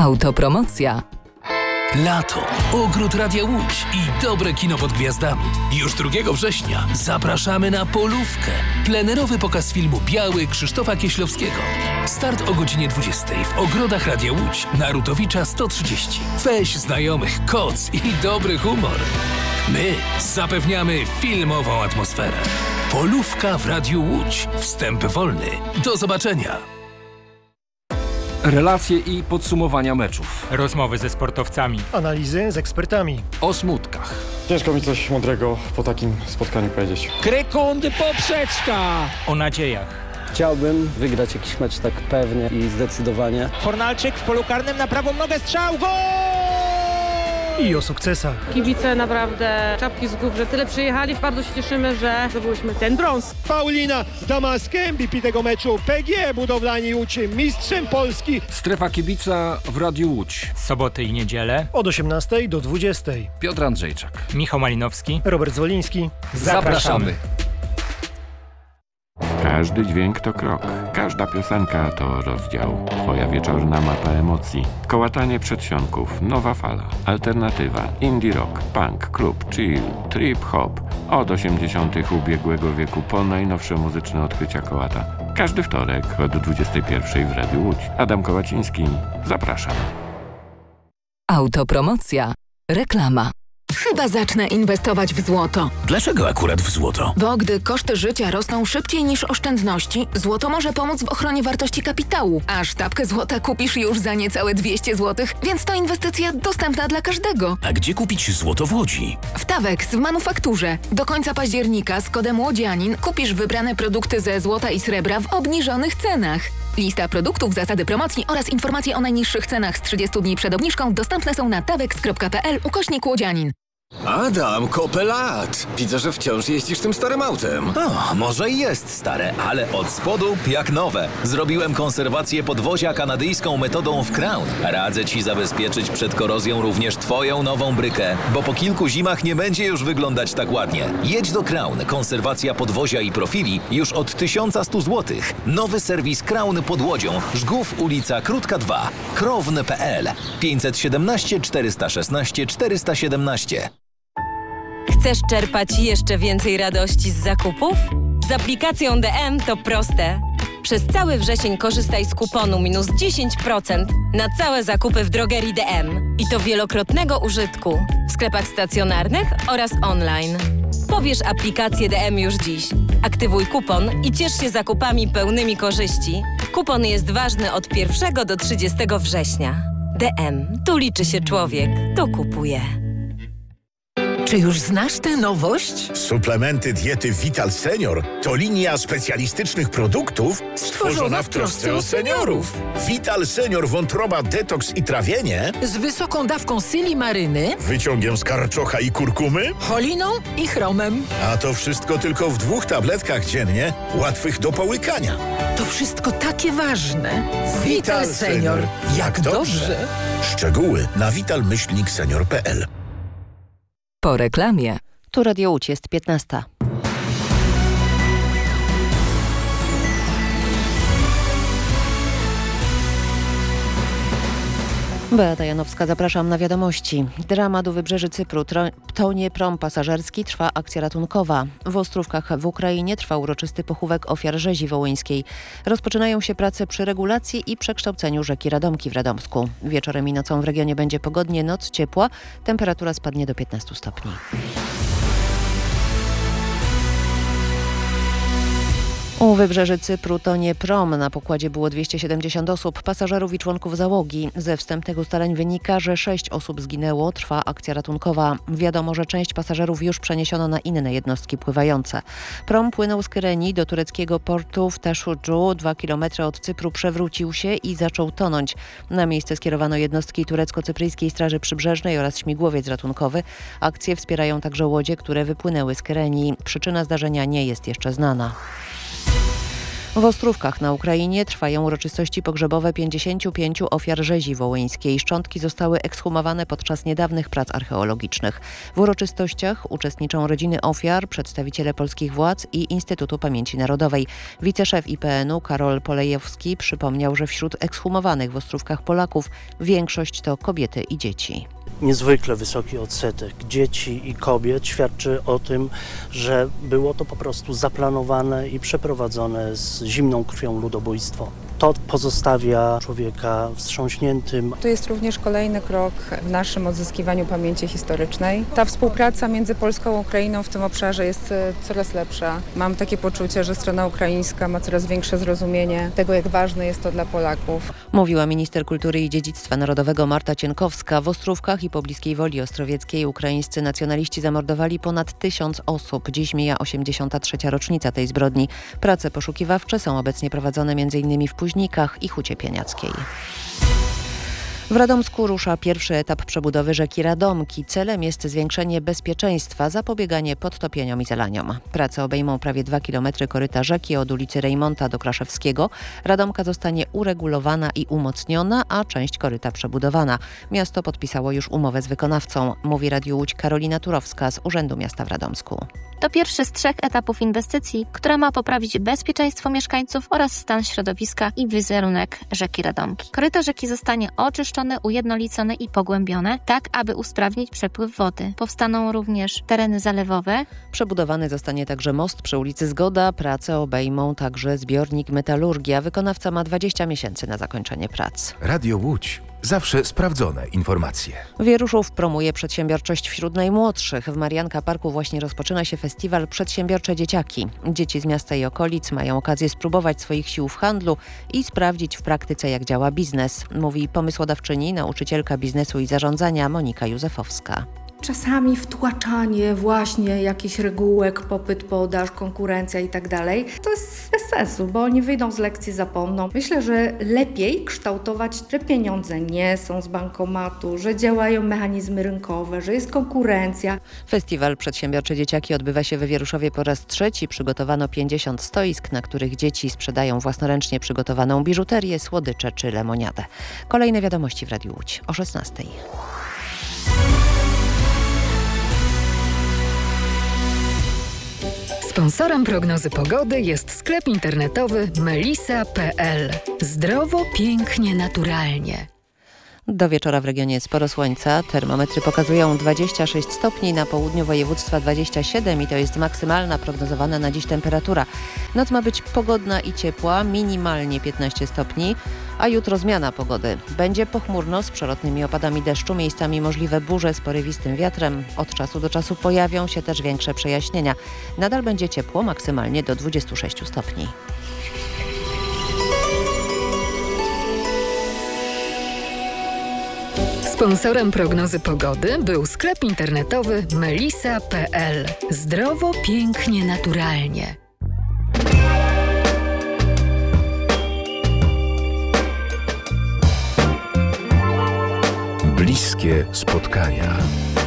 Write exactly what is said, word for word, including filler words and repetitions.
Autopromocja. Lato, ogród Radia Łódź i dobre kino pod gwiazdami. Już drugiego września zapraszamy na Polówkę. Plenerowy pokaz filmu Biały Krzysztofa Kieślowskiego. Start o godzinie dwudziestej w ogrodach Radia Łódź na Rutowicza sto trzydzieści. Weź znajomych, koc i dobry humor. My zapewniamy filmową atmosferę. Polówka w Radiu Łódź. Wstęp wolny. Do zobaczenia. Relacje i podsumowania meczów. Rozmowy ze sportowcami. Analizy z ekspertami. O smutkach. Ciężko mi coś mądrego po takim spotkaniu powiedzieć. Krykundy poprzeczka. O nadziejach. Chciałbym wygrać jakiś mecz tak pewnie i zdecydowanie. Fornalczyk w polu karnym na prawą nogę, strzał, gol! I o sukcesach. Kibice naprawdę czapki z głów, że tyle przyjechali. Bardzo się cieszymy, że zdobyliśmy ten brąz. Paulina Damask, M V P tego meczu. P G Budowlani Łódź, mistrzem Polski. Strefa kibica w Radiu Łódź. Soboty i niedzielę. Od osiemnastej do dwudziestej. Piotr Andrzejczak. Michał Malinowski. Robert Zwoliński. Zapraszamy. Każdy dźwięk to krok, każda piosenka to rozdział. Twoja wieczorna mapa emocji. Kołatanie przedsionków, nowa fala, alternatywa, indie rock, punk, klub, chill, trip hop. Od osiemdziesiątych ubiegłego wieku po najnowsze muzyczne odkrycia kołata. Każdy wtorek od dwudziestej pierwszej w Radiu Łódź. Adam Kołaciński, zapraszam. Autopromocja. Reklama. Chyba zacznę inwestować w złoto. Dlaczego akurat w złoto? Bo gdy koszty życia rosną szybciej niż oszczędności, złoto może pomóc w ochronie wartości kapitału. A sztabkę złota kupisz już za niecałe dwieście złotych, więc to inwestycja dostępna dla każdego. A gdzie kupić złoto w Łodzi? W Tawex w manufakturze. Do końca października z kodem Łodzianin kupisz wybrane produkty ze złota i srebra w obniżonych cenach. Lista produktów, zasady promocji oraz informacje o najniższych cenach z trzydziestu dni przed obniżką dostępne są na tawex kropka p l ukośnik Łodzianin. Adam, kopę lat! Widzę, że wciąż jeździsz tym starym autem. O, może i jest stare, ale od spodu jak nowe. Zrobiłem konserwację podwozia kanadyjską metodą w Crown. Radzę Ci zabezpieczyć przed korozją również Twoją nową brykę, bo po kilku zimach nie będzie już wyglądać tak ładnie. Jedź do Crown. Konserwacja podwozia i profili już od tysiąc sto złotych. Nowy serwis Crown pod Łodzią. Żgów, ulica Krótka dwa. krowny kropka p l pięćset siedemnaście czterysta szesnaście czterysta siedemnaście. Chcesz czerpać jeszcze więcej radości z zakupów? Z aplikacją D M to proste. Przez cały wrzesień korzystaj z kuponu minus dziesięć procent na całe zakupy w drogerii D M. I to wielokrotnego użytku w sklepach stacjonarnych oraz online. Pobierz aplikację D M już dziś. Aktywuj kupon i ciesz się zakupami pełnymi korzyści. Kupon jest ważny od pierwszego do trzydziestego września. D M. Tu liczy się człowiek. Tu kupuje. Czy już znasz tę nowość? Suplementy diety Vital Senior to linia specjalistycznych produktów stworzona w trosce o seniorów. Vital Senior wątroba, detoks i trawienie z wysoką dawką silimaryny, wyciągiem z karczocha i kurkumy, choliną i chromem. A to wszystko tylko w dwóch tabletkach dziennie, łatwych do połykania. To wszystko takie ważne. Vital, Vital Senior. Jak, Jak dobrze. dobrze. Szczegóły na vital myślnik senior kropka p l. Po reklamie. Tu Radio Łódź, jest piętnasta. Beata Janowska, zapraszam na wiadomości. Dramat u wybrzeży Cypru. Tonie prom pasażerski, trwa akcja ratunkowa. W Ostrówkach w Ukrainie trwa uroczysty pochówek ofiar rzezi wołyńskiej. Rozpoczynają się prace przy regulacji i przekształceniu rzeki Radomki w Radomsku. Wieczorem i nocą w regionie będzie pogodnie, noc ciepła. Temperatura spadnie do piętnastu stopni. U wybrzeży Cypru tonie prom. Na pokładzie było dwieście siedemdziesiąt osób, pasażerów i członków załogi. Ze wstępnych ustaleń wynika, że sześć osób zginęło. Trwa akcja ratunkowa. Wiadomo, że część pasażerów już przeniesiono na inne jednostki pływające. Prom płynął z Kyrenii do tureckiego portu w Teszudżu. Dwa kilometry od Cypru przewrócił się i zaczął tonąć. Na miejsce skierowano jednostki turecko-cypryjskiej Straży Przybrzeżnej oraz śmigłowiec ratunkowy. Akcje wspierają także łodzie, które wypłynęły z Kyrenii. Przyczyna zdarzenia nie jest jeszcze znana. W Ostrówkach na Ukrainie trwają uroczystości pogrzebowe pięćdziesięciu pięciu ofiar rzezi wołyńskiej. Szczątki zostały ekshumowane podczas niedawnych prac archeologicznych. W uroczystościach uczestniczą rodziny ofiar, przedstawiciele polskich władz i Instytutu Pamięci Narodowej. Wiceszef I P N u Karol Polejewski przypomniał, że wśród ekshumowanych w Ostrówkach Polaków większość to kobiety i dzieci. Niezwykle wysoki odsetek dzieci i kobiet świadczy o tym, że było to po prostu zaplanowane i przeprowadzone z zimną krwią ludobójstwo. To pozostawia człowieka wstrząśniętym. To jest również kolejny krok w naszym odzyskiwaniu pamięci historycznej. Ta współpraca między Polską a Ukrainą w tym obszarze jest coraz lepsza. Mam takie poczucie, że strona ukraińska ma coraz większe zrozumienie tego, jak ważne jest to dla Polaków. Mówiła minister kultury i dziedzictwa narodowego Marta Cienkowska. W Ostrówkach i pobliskiej Woli Ostrowieckiej ukraińscy nacjonaliści zamordowali ponad tysiąc osób. Dziś mija osiemdziesiąta trzecia rocznica tej zbrodni. Prace poszukiwawcze są obecnie prowadzone między innymi w Późnikach i Hucie Pieniackiej. W Radomsku rusza pierwszy etap przebudowy rzeki Radomki. Celem jest zwiększenie bezpieczeństwa, zapobieganie podtopieniom i zalaniom. Prace obejmą prawie dwa kilometry koryta rzeki od ulicy Rejmonta do Kraszewskiego. Radomka zostanie uregulowana i umocniona, a część koryta przebudowana. Miasto podpisało już umowę z wykonawcą, mówi Radiu Łódź Karolina Turowska z Urzędu Miasta w Radomsku. To pierwszy z trzech etapów inwestycji, która ma poprawić bezpieczeństwo mieszkańców oraz stan środowiska i wizerunek rzeki Radomki. Koryto rzeki zostanie oczyszczone, ujednolicone i pogłębione, tak aby usprawnić przepływ wody. Powstaną również tereny zalewowe. Przebudowany zostanie także most przy ulicy Zgoda. Prace obejmą także zbiornik Metalurgia. Wykonawca ma dwadzieścia miesięcy na zakończenie prac. Radio Łódź. Zawsze sprawdzone informacje. Wieruszów promuje przedsiębiorczość wśród najmłodszych. W Marianka Parku właśnie rozpoczyna się festiwal Przedsiębiorcze Dzieciaki. Dzieci z miasta i okolic mają okazję spróbować swoich sił w handlu i sprawdzić w praktyce, jak działa biznes, mówi pomysłodawczyni, nauczycielka biznesu i zarządzania Monika Józefowska. Czasami wtłaczanie właśnie jakichś regułek, popyt, podaż, konkurencja i tak dalej, to jest bez sensu, bo oni wyjdą z lekcji, zapomną. Myślę, że lepiej kształtować, że pieniądze nie są z bankomatu, że działają mechanizmy rynkowe, że jest konkurencja. Festiwal Przedsiębiorcze Dzieciaki odbywa się we Wieruszowie po raz trzeci. Przygotowano pięćdziesiąt stoisk, na których dzieci sprzedają własnoręcznie przygotowaną biżuterię, słodycze czy lemoniadę. Kolejne wiadomości w Radiu Łódź o szesnastej. Sponsorem prognozy pogody jest sklep internetowy melisa kropka p l. Zdrowo, pięknie, naturalnie. Do wieczora w regionie sporo słońca. Termometry pokazują dwadzieścia sześć stopni, na południu województwa dwadzieścia siedem i to jest maksymalna prognozowana na dziś temperatura. Noc ma być pogodna i ciepła, minimalnie piętnaście stopni, a jutro zmiana pogody. Będzie pochmurno z przelotnymi opadami deszczu, miejscami możliwe burze z porywistym wiatrem. Od czasu do czasu pojawią się też większe przejaśnienia. Nadal będzie ciepło, maksymalnie do dwudziestu sześciu stopni. Sponsorem prognozy pogody był sklep internetowy melisa kropka p l. Zdrowo, pięknie, naturalnie. Bliskie spotkania.